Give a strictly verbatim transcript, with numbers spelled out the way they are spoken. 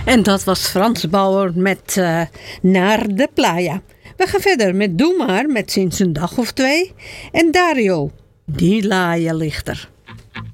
En dat was Frans Bauer met uh, Naar de Playa. We gaan verder met Doe maar met Sinds een dag of twee. En Dario, die laaie lichter.